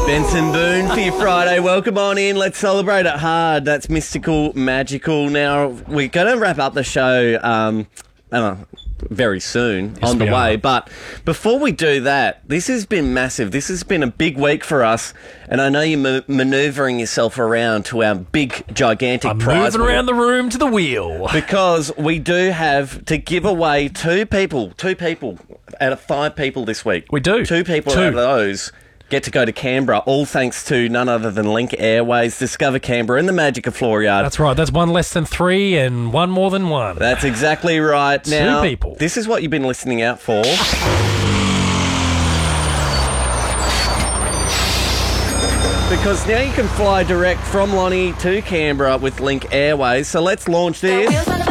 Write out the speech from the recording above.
Benson Boone for your Friday. Welcome on in. Let's celebrate it hard. That's mystical, magical. Now, we're going to wrap up the show very soon on the way. But before we do that, this has been massive. This has been a big week for us. And I know you're manoeuvring yourself around to our big, gigantic prize. Moving around the room to the wheel. Because we do have to give away two people out of 5 people this week. We do. 2 people out of those get to go to Canberra, all thanks to none other than Link Airways, Discover Canberra and the magic of Floryard. That's right. That's 1 less than 3 and 1 more than 1. That's exactly right. Now, 2 people. This is what you've been listening out for. Because now you can fly direct from Lonnie to Canberra with Link Airways. So let's launch this.